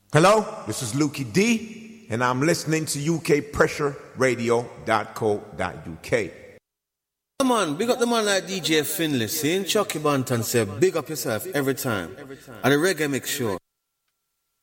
Hello, this is Lukey D, and I'm listening to ukpressuradio.co.uk. Come on, big up the man like DJ Finley, seeing Chucky Banton say, big up yourself every time. And the reggae mix sure.